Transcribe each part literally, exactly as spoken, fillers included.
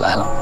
来了。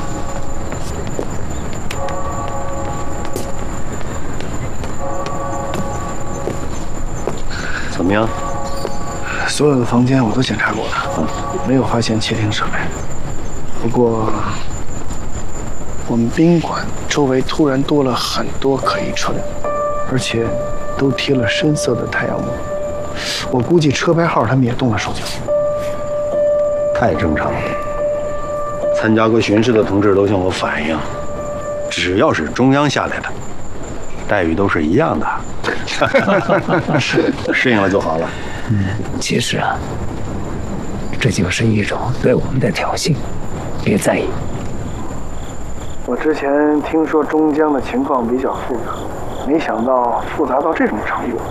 怎么样？ 所有的房间我都检查过了，嗯，没有发现窃听设备。不过，我们宾馆周围突然多了很多可疑车辆，而且都贴了深色的太阳膜。我估计车牌号他们也动了手脚。 太正常了。参加过巡视的同志都向我反映，只要是中央下来的，待遇都是一样的。是，适应了就好了。 嗯，其实啊，这就是一种对我们的挑衅，别在意。 我之前听说中江的情况比较复杂，没想到复杂到这种程度。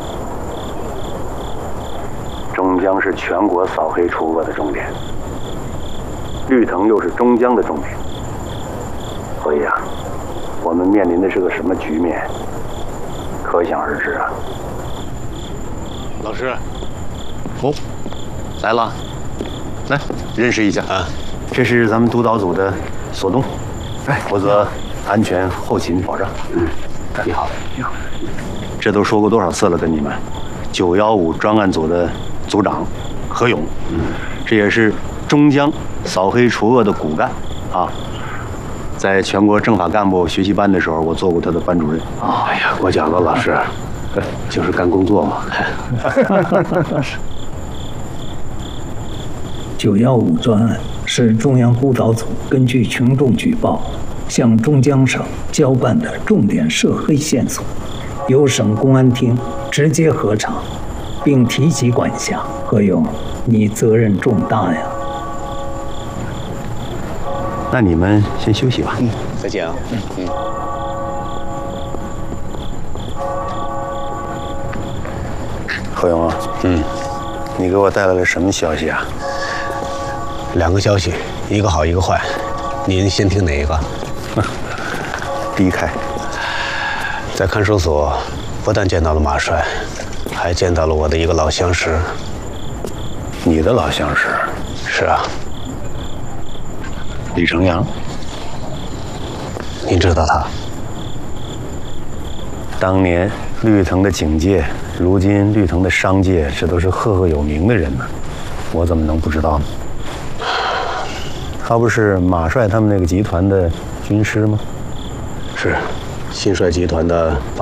中江是全国扫黑除恶的重点，绿藤又是中江的重点，所以啊，我们面临的是个什么局面，可想而知啊。 老师， 哦，来了，来认识一下啊，这是咱们督导组的索东，哎，负责安全后勤保障。嗯，你好，你好。这都说过多少次了，跟你们，九幺五专案组的组长何勇，嗯，这也是中江扫黑除恶的骨干啊。在全国政法干部学习班的时候，我做过他的班主任。哦，哎呀，过奖了，老师，就是干工作嘛。 九幺五专案是中央督导组根据群众举报，向中江省交办的重点涉黑线索，由省公安厅直接核查，并提及管辖。何勇，你责任重大呀！ 那你们先休息吧。 嗯，再见啊。嗯嗯。 何勇啊，嗯，你给我带来了什么消息啊？ 两个消息，一个好，一个坏，您先听哪一个？ 避开。 在看守所，不但见到了马帅，还见到了我的一个老相识。 你的老相识？ 是啊。 李成阳， 您知道他？ 当年绿藤的警界，如今绿藤的商界，这都是赫赫有名的人呢，我怎么能不知道呢？他不是马帅他们那个集团的军师吗？ 是，新帅集团的